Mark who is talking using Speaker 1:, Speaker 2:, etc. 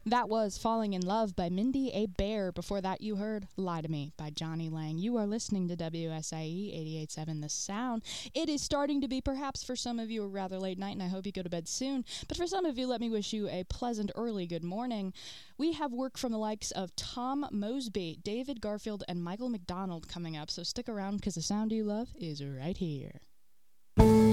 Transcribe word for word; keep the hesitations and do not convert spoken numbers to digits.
Speaker 1: That was Falling in Love by Mindy A. Bear. Before that, you heard Lie to Me by Johnny Lang. You are listening to W S I E eighty-eight point seven The Sound. It is starting to be, perhaps for some of you, a rather late night, and I hope you go to bed soon. But for some of you, let me wish you a pleasant early good morning. We have work from the likes of Tom Mosby, David Garfield, and Michael McDonald coming up, so stick around because the sound you love is right here.